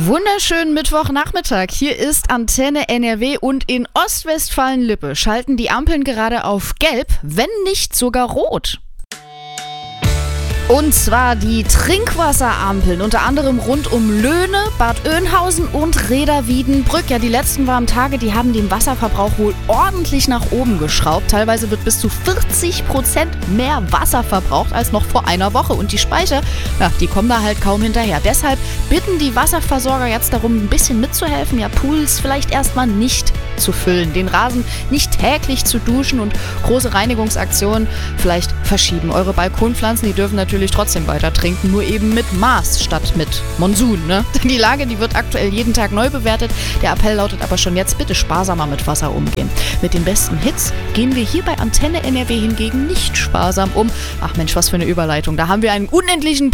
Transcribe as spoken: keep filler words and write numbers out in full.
Wunderschönen Mittwochnachmittag. Hier ist Antenne N R W und in Ostwestfalen-Lippe schalten die Ampeln gerade auf Gelb, wenn nicht sogar Rot. Und zwar die Trinkwasserampeln, unter anderem rund um Löhne, Bad Oeynhausen und Reda-Wiedenbrück. Ja, die letzten warmen Tage, die haben den Wasserverbrauch wohl ordentlich nach oben geschraubt. Teilweise wird bis zu vierzig Prozent mehr Wasser verbraucht als noch vor einer Woche. Und die Speicher, ja, die kommen da halt kaum hinterher. Deshalb bitten die Wasserversorger jetzt darum, ein bisschen mitzuhelfen, ja, Pools vielleicht erstmal nicht zu füllen, den Rasen nicht täglich zu duschen und große Reinigungsaktionen vielleicht verschieben. Eure Balkonpflanzen, die dürfen natürlich trotzdem weiter trinken, nur eben mit Maß statt mit Monsun, ne? Die Lage, die wird aktuell jeden Tag neu bewertet. Der Appell lautet aber schon jetzt, bitte sparsamer mit Wasser umgehen. Mit den besten Hits gehen wir hier bei Antenne N R W hingegen nicht sparsam um. Ach Mensch, was für eine Überleitung. Da haben wir einen unendlichen